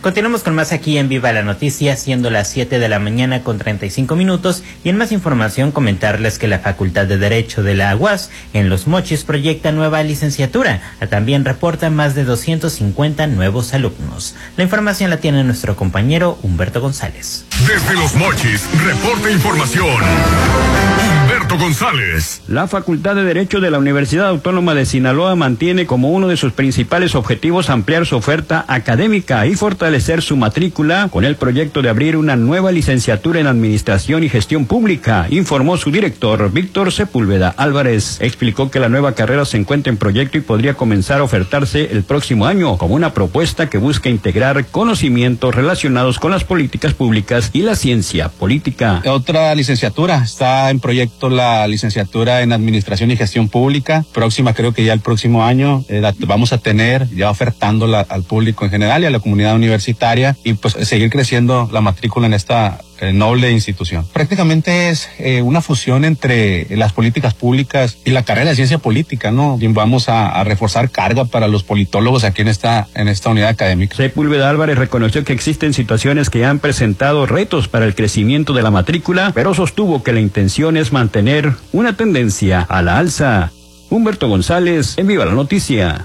Continuamos con más aquí en Viva la Noticia, siendo las 7 de la mañana con 35 minutos, y en más información comentarles que la Facultad de Derecho de la UAS en Los Mochis proyecta nueva licenciatura. También reporta más de 250 nuevos alumnos. La información la tiene nuestro compañero Humberto González. Desde Los Mochis, reporta información Humberto González. La Facultad de Derecho de la Universidad Autónoma de Sinaloa mantiene como uno de sus principales objetivos ampliar su oferta académica y fortalecer su matrícula con el proyecto de abrir una nueva licenciatura en Administración y Gestión Pública, informó su director, Víctor Sepúlveda Álvarez. Explicó que la nueva carrera se encuentra en proyecto y podría comenzar a ofertarse el próximo año como una propuesta que busca integrar conocimientos relacionados con las políticas públicas y la ciencia política. Otra licenciatura, está en proyecto la licenciatura en Administración y Gestión Pública, próxima, creo que ya el próximo año vamos a tener ya ofertándola al público en general y a la comunidad universitaria, y pues seguir creciendo la matrícula en esta noble institución. Prácticamente es una fusión entre las políticas públicas y la carrera de ciencia política, ¿no? Y vamos a reforzar carga para los politólogos aquí en esta unidad académica. Sepúlveda Álvarez reconoció que existen situaciones que han presentado retos para el crecimiento de la matrícula, pero sostuvo que la intención es mantener una tendencia a la alza. Humberto González, en Viva la Noticia.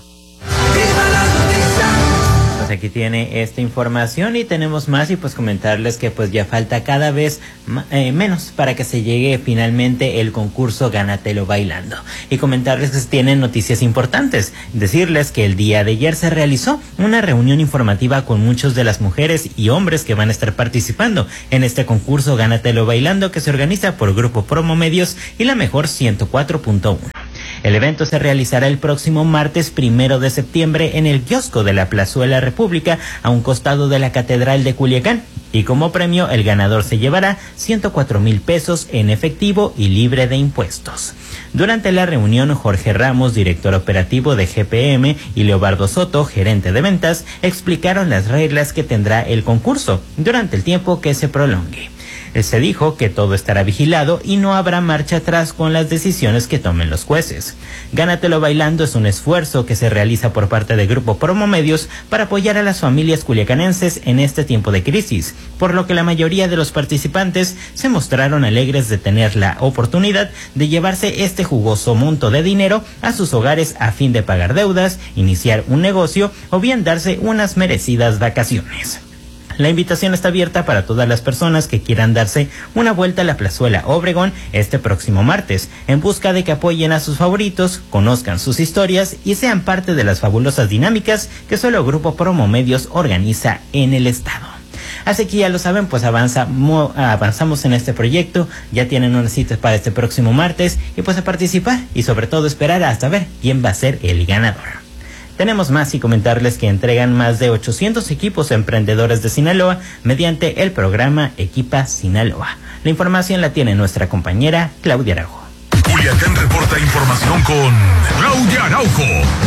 Aquí tiene esta información y tenemos más, y pues comentarles que pues ya falta cada vez menos para que se llegue finalmente el concurso Gánatelo Bailando, y comentarles que tienen noticias importantes. Decirles que el día de ayer se realizó una reunión informativa con muchos de las mujeres y hombres que van a estar participando en este concurso Gánatelo Bailando, que se organiza por Grupo Promo Medios y La Mejor 104.1. El evento se realizará el próximo martes 1 de septiembre en el kiosco de la Plazuela República, a un costado de la Catedral de Culiacán. Y como premio, el ganador se llevará 104,000 pesos en efectivo y libre de impuestos. Durante la reunión, Jorge Ramos, director operativo de GPM, y Leobardo Soto, gerente de ventas, explicaron las reglas que tendrá el concurso durante el tiempo que se prolongue. Se dijo que todo estará vigilado y no habrá marcha atrás con las decisiones que tomen los jueces. Gánatelo Bailando es un esfuerzo que se realiza por parte de Grupo Promo Medios para apoyar a las familias culiacanenses en este tiempo de crisis, por lo que la mayoría de los participantes se mostraron alegres de tener la oportunidad de llevarse este jugoso monto de dinero a sus hogares a fin de pagar deudas, iniciar un negocio o bien darse unas merecidas vacaciones. La invitación está abierta para todas las personas que quieran darse una vuelta a la Plazuela Obregón este próximo martes, en busca de que apoyen a sus favoritos, conozcan sus historias y sean parte de las fabulosas dinámicas que solo Grupo Promo Medios organiza en el estado. Así que ya lo saben, pues avanzamos en este proyecto, ya tienen una cita para este próximo martes, y pues a participar y sobre todo esperar hasta ver quién va a ser el ganador. Tenemos más y comentarles que entregan más de 800 equipos a emprendedores de Sinaloa mediante el programa Equipa Sinaloa. La información la tiene nuestra compañera Claudia Araujo. Culiacán reporta información con Claudia Araujo.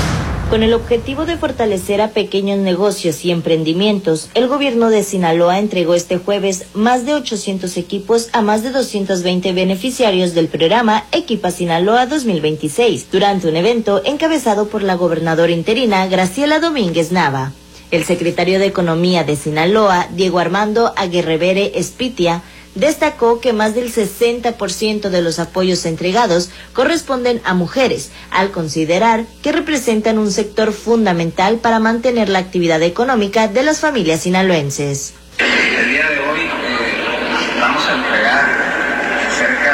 Con el objetivo de fortalecer a pequeños negocios y emprendimientos, el gobierno de Sinaloa entregó este jueves más de 800 equipos a más de 220 beneficiarios del programa Equipa Sinaloa 2026, durante un evento encabezado por la gobernadora interina Graciela Domínguez Nava. El secretario de Economía de Sinaloa, Diego Armando Aguirrevere Espitia, destacó que más del 60% de los apoyos entregados corresponden a mujeres, al considerar que representan un sector fundamental para mantener la actividad económica de las familias sinaloenses. El día de hoy vamos a entregar cerca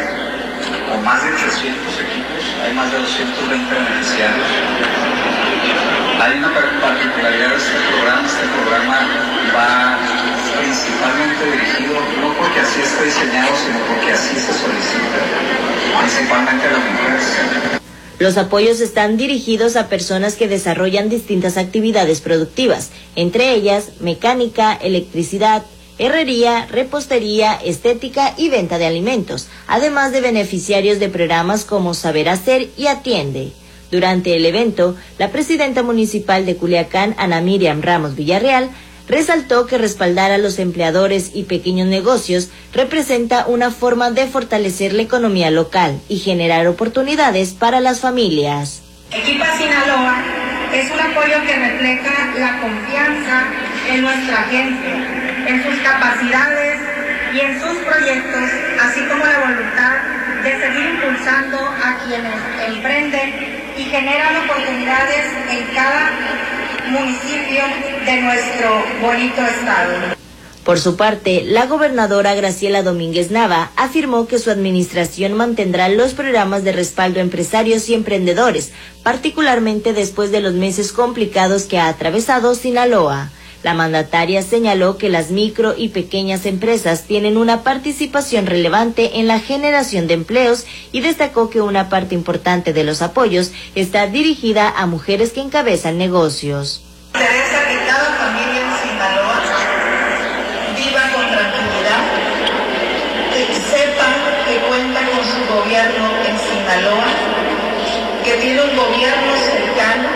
de más de 300 equipos, hay más de 220 beneficiarios. Hay una particularidad de este programa va principalmente dirigido, no porque así esté diseñado, sino porque así se solicita, principalmente a las mujeres. Los apoyos están dirigidos a personas que desarrollan distintas actividades productivas, entre ellas mecánica, electricidad, herrería, repostería, estética y venta de alimentos, además de beneficiarios de programas como Saber Hacer y Atiende. Durante el evento, la presidenta municipal de Culiacán, Ana Miriam Ramos Villarreal, resaltó que respaldar a los empleadores y pequeños negocios representa una forma de fortalecer la economía local y generar oportunidades para las familias. Equipa Sinaloa es un apoyo que refleja la confianza, en nuestra gente, en sus capacidades y en sus proyectos, así como la voluntad de seguir impulsando a quienes emprenden y generan oportunidades en cada municipio de nuestro bonito estado. Por su parte, la gobernadora Graciela Domínguez Nava afirmó que su administración mantendrá los programas de respaldo a empresarios y emprendedores, particularmente después de los meses complicados que ha atravesado Sinaloa. La mandataria señaló que las micro y pequeñas empresas tienen una participación relevante en la generación de empleos y destacó que una parte importante de los apoyos está dirigida a mujeres que encabezan negocios. Interesa que cada familia en Sinaloa viva con tranquilidad, que sepan que cuenta con su gobierno en Sinaloa, que tiene un gobierno cercano,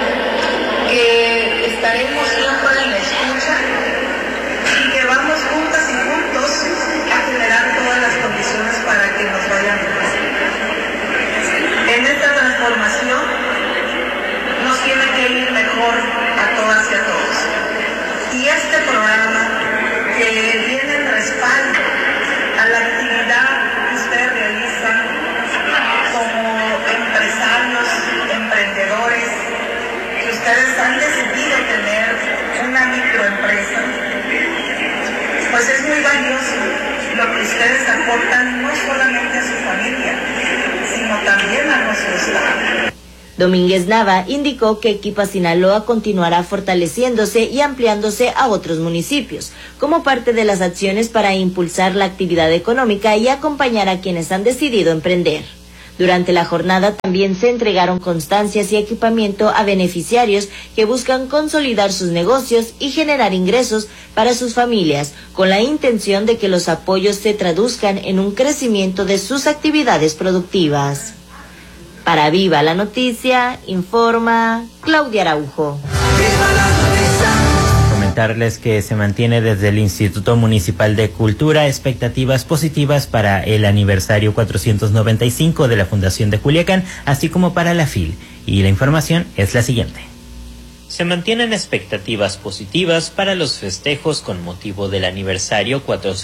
que estaremos siempre en la escucha y que vamos juntas y juntos a generar todas las condiciones para que nos vayan mejor. En esta transformación nos tiene que ir mejor a todas y a todos. Y este programa que viene en respaldo a la actividad que ustedes realizan como empresarios, emprendedores, que ustedes han decidido tener una microempresa, pues es muy valioso lo que ustedes aportan no solamente a su familia, sino también a nuestro estado. Domínguez Nava indicó que Equipa Sinaloa continuará fortaleciéndose y ampliándose a otros municipios, como parte de las acciones para impulsar la actividad económica y acompañar a quienes han decidido emprender. Durante la jornada también se entregaron constancias y equipamiento a beneficiarios que buscan consolidar sus negocios y generar ingresos para sus familias, con la intención de que los apoyos se traduzcan en un crecimiento de sus actividades productivas. Para Viva la Noticia, informa Claudia Araujo. Comentarles que se mantiene desde el Instituto Municipal de Cultura expectativas positivas para el aniversario 495 de la Fundación de Culiacán, así como para la FIL. Y la información es la siguiente. Se mantienen expectativas positivas para los festejos con motivo del aniversario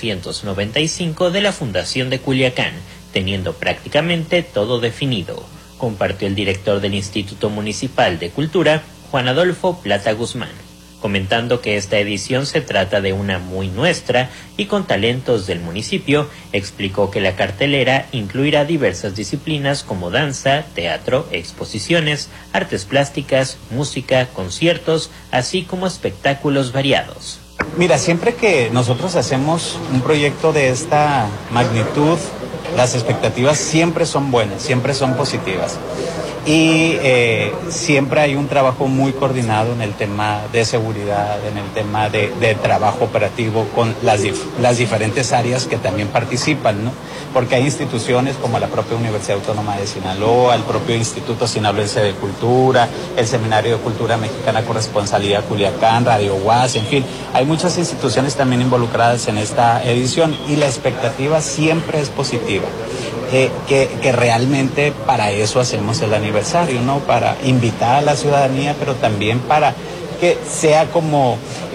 495 de la Fundación de Culiacán, teniendo prácticamente todo definido, compartió el director del Instituto Municipal de Cultura, Juan Adolfo Plata Guzmán, comentando que esta edición se trata de una muy nuestra y con talentos del municipio. Explicó que la cartelera incluirá diversas disciplinas como danza, teatro, exposiciones, artes plásticas, música, conciertos, así como espectáculos variados. Mira, siempre que nosotros hacemos un proyecto de esta magnitud, las expectativas siempre son buenas, siempre son positivas. Y siempre hay un trabajo muy coordinado en el tema de seguridad, en el tema de trabajo operativo con las diferentes áreas que también participan, ¿no? Porque hay instituciones como la propia Universidad Autónoma de Sinaloa, el propio Instituto Sinaloense de Cultura, el Seminario de Cultura Mexicana Corresponsalía Culiacán, Radio UAS, en fin, hay muchas instituciones también involucradas en esta edición y la expectativa siempre es positiva. Que realmente para eso hacemos el aniversario, ¿no? Para invitar a la ciudadanía, pero también para que sea como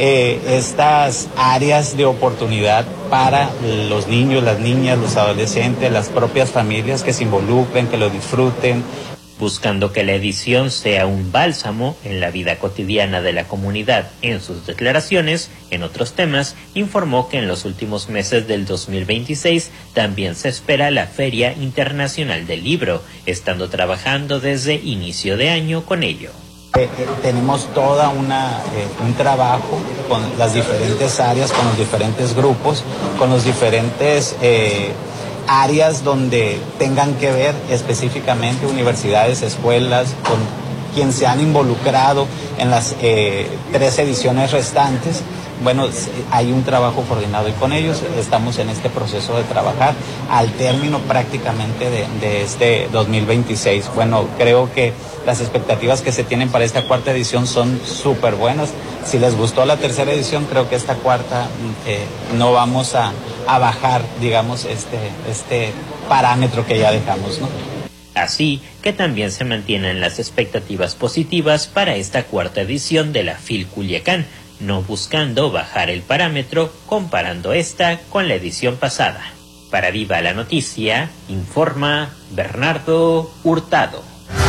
estas áreas de oportunidad para los niños, las niñas, los adolescentes, las propias familias que se involucren, que lo disfruten. Buscando que la edición sea un bálsamo en la vida cotidiana de la comunidad. En sus declaraciones, en otros temas, informó que en los últimos meses del 2026 también se espera la Feria Internacional del Libro, estando trabajando desde inicio de año con ello. Tenemos toda un trabajo con las diferentes áreas, con los diferentes grupos, con los diferentes áreas donde tengan que ver específicamente universidades, escuelas, con quien se han involucrado en las 3 ediciones restantes. Bueno, hay un trabajo coordinado y con ellos estamos en este proceso de trabajar al término prácticamente de este 2026. Bueno, creo que las expectativas que se tienen para esta 4ª edición son súper buenas. Si les gustó la 3ª edición, creo que esta 4ª no vamos a bajar, digamos, este parámetro que ya dejamos, ¿no? Así que también se mantienen las expectativas positivas para esta 4ª edición de la FIL Culiacán, no buscando bajar el parámetro comparando esta con la edición pasada. Para Viva la Noticia, informa Bernardo Hurtado.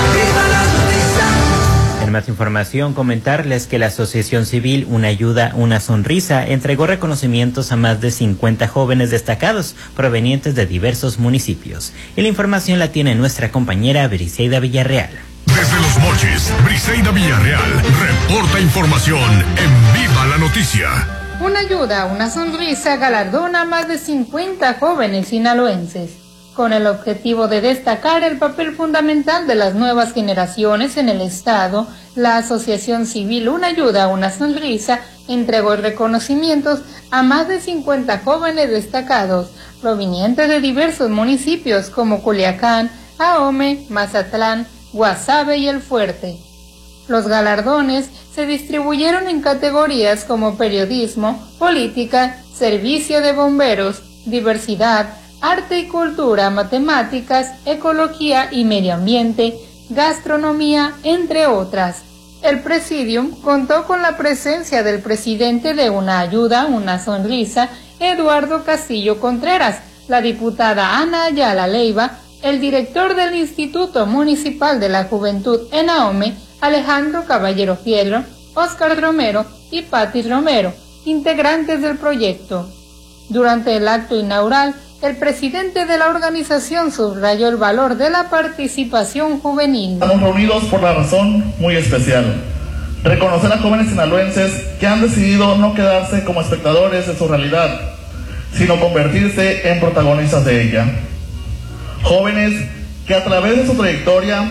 En más información, comentarles que la Asociación Civil Una Ayuda, Una Sonrisa entregó reconocimientos a más de 50 jóvenes destacados provenientes de diversos municipios. Y la información la tiene nuestra compañera Briseida Villarreal. Desde Los Mochis, Briseida Villarreal reporta información en Viva la Noticia. Una Ayuda, Una Sonrisa galardona a más de 50 jóvenes sinaloenses, con el objetivo de destacar el papel fundamental de las nuevas generaciones en el Estado. La Asociación Civil Una Ayuda, Una Sonrisa entregó reconocimientos a más de 50 jóvenes destacados provenientes de diversos municipios como Culiacán, Ahome, Mazatlán, Guasave y El Fuerte. Los galardones se distribuyeron en categorías como periodismo, política, servicio de bomberos, diversidad, arte y cultura, matemáticas, ecología y medio ambiente, gastronomía, entre otras. El Presidium contó con la presencia del presidente de Una Ayuda, Una Sonrisa, Eduardo Castillo Contreras, la diputada Ana Ayala Leiva, el director del Instituto Municipal de la Juventud en Ahome, Alejandro Caballero Fierro, Óscar Romero y Patis Romero, integrantes del proyecto. Durante el acto inaugural, el presidente de la organización subrayó el valor de la participación juvenil. Estamos reunidos por la razón muy especial: reconocer a jóvenes sinaloenses que han decidido no quedarse como espectadores de su realidad, sino convertirse en protagonistas de ella. Jóvenes que a través de su trayectoria